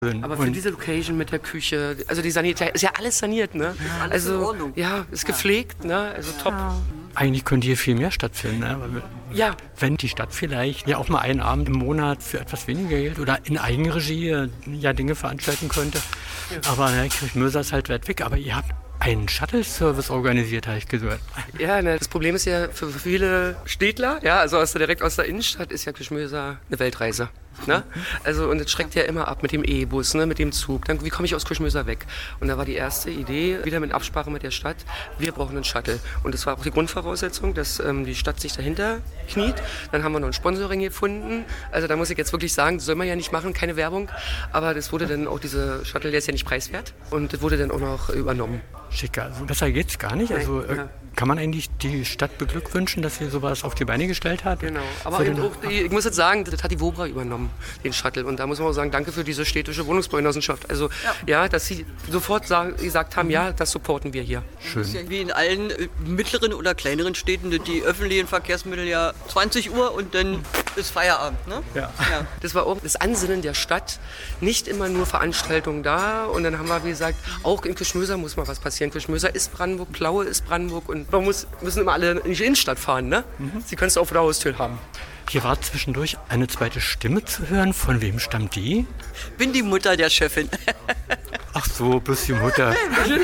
Aber für diese Location mit der Küche, also die Sanitär, ist ja alles saniert, ne? Ja, alles also in Ordnung. Ja, ist gepflegt, ne? Also top. Ja. Eigentlich könnte hier viel mehr stattfinden, ne? Ja. Wenn die Stadt vielleicht ja auch mal einen Abend im Monat für etwas weniger Geld oder in Eigenregie ja Dinge veranstalten könnte. Ja. Aber ne, Kirchmöser ist halt weit weg. Aber ihr habt einen Shuttle-Service organisiert, habe ich gehört. Ja, ne, das Problem ist ja für viele Städtler, ja, also direkt aus der Innenstadt ist ja Kirchmöser eine Weltreise. Ne? Also, und es schreckt ja immer ab mit dem E-Bus, ne, mit dem Zug. Dann, wie komme ich aus Kirchmöser weg? Und da war die erste Idee, wieder mit Absprache mit der Stadt, wir brauchen einen Shuttle. Und das war auch die Grundvoraussetzung, dass die Stadt sich dahinter kniet. Dann haben wir noch ein Sponsoring gefunden. Also da muss ich jetzt wirklich sagen, das soll man ja nicht machen, keine Werbung. Aber das wurde dann auch, diese Shuttle, der ist ja nicht preiswert. Und das wurde dann auch noch übernommen. Schicker, also besser geht's gar nicht. Also kann man eigentlich die Stadt beglückwünschen, dass sie sowas auf die Beine gestellt hat? Genau, aber eben auch ich muss jetzt sagen, das hat die Wobra übernommen, den Shuttle. Und da muss man auch sagen, danke für diese städtische Wohnungsbaugenossenschaft. Also ja, dass sie sofort gesagt haben, ja, das supporten wir hier. Schön. Das ist ja wie in allen mittleren oder kleineren Städten, die öffentlichen Verkehrsmittel ja 20 Uhr und dann ist Feierabend. Ne? Ja. Das war auch das Ansinnen der Stadt, nicht immer nur Veranstaltungen da. Und dann haben wir, wie gesagt, auch in Kirchmöser muss mal was passieren. Kirchmöser ist Brandenburg, Plaue ist Brandenburg und man müssen immer alle in die Innenstadt fahren. Ne? Sie können es auch vor der Haustür haben. Hier war zwischendurch eine zweite Stimme zu hören. Von wem stammt die? Bin die Mutter der Chefin. Ach so, bist die Mutter.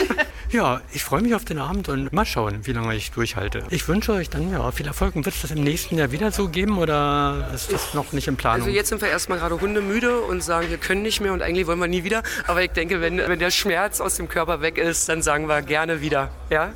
Ja, ich freue mich auf den Abend und mal schauen, wie lange ich durchhalte. Ich wünsche euch dann viel Erfolg. Und wird es das im nächsten Jahr wieder so geben oder ist das noch nicht in Planung? Also jetzt sind wir erstmal gerade hundemüde und sagen, wir können nicht mehr und eigentlich wollen wir nie wieder. Aber ich denke, wenn der Schmerz aus dem Körper weg ist, dann sagen wir gerne wieder. Ja?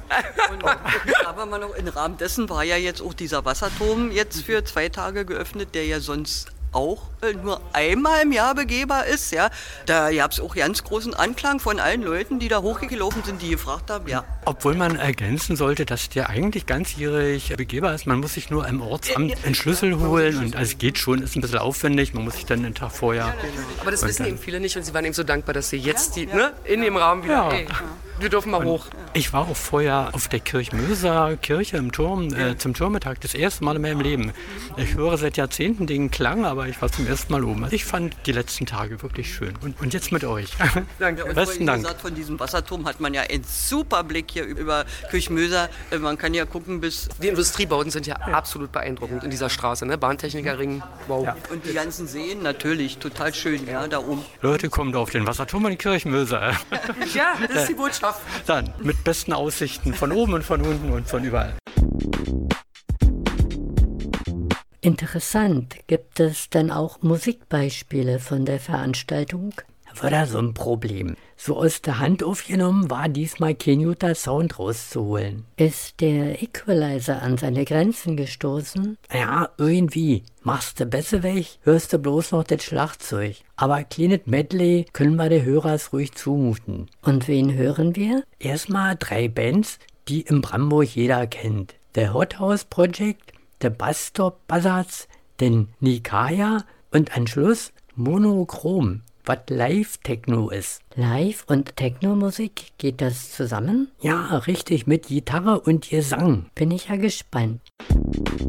Aber mal noch im Rahmen dessen war ja jetzt auch dieser Wasserturm jetzt für 2 Tage geöffnet, der ja sonst auch nur einmal im Jahr begehbar ist. Ja. Da gab es auch ganz großen Anklang von allen Leuten, die da hochgelaufen sind, die gefragt haben. Ja. Obwohl man ergänzen sollte, dass der eigentlich ganzjährig begehbar ist. Man muss sich nur im Ortsamt einen Schlüssel holen. Und also es geht schon, ist ein bisschen aufwendig. Man muss sich dann einen Tag vorher... Aber das wissen eben viele nicht und sie waren eben so dankbar, dass sie jetzt in dem Rahmen wieder... Ja. Ey, wir dürfen mal hoch. Ich war auch vorher auf der Kirchmöser Kirche im Turm, zum Turmtag, das erste Mal in meinem Leben. Ich höre seit Jahrzehnten den Klang, aber ich war zum ersten Mal oben. Ich fand die letzten Tage wirklich schön. Und jetzt mit euch. Danke. Und besten Dank. Gesagt, von diesem Wasserturm hat man ja einen super Blick hier über Kirchmöser. Man kann ja gucken bis... Die Industriebauten sind ja absolut beeindruckend in dieser Straße. Ne? Bahntechnikerring, wow. Ja. Und die ganzen Seen natürlich, total schön, da oben. Leute, kommt auf den Wasserturm in Kirchmöser. Ja, das ist die Botschaft. Dann mit besten Aussichten von oben und von unten und von überall. Interessant. Gibt es denn auch Musikbeispiele von der Veranstaltung? War da so ein Problem. So aus der Hand aufgenommen war diesmal kein guter Sound rauszuholen. Ist der Equalizer an seine Grenzen gestoßen? Ja, irgendwie. Machst du besser weg, hörst du bloß noch das Schlagzeug. Aber kleines Medley können wir den Hörers ruhig zumuten. Und wen hören wir? Erstmal 3 Bands, die in Brandenburg jeder kennt. Der Hot House Project, der Bastop Buzzards, den Nikaya und am Schluss Monochrom, was Live-Techno ist. Live- und Techno-Musik, geht das zusammen? Ja, richtig, mit Gitarre und Gesang. Bin ich ja gespannt.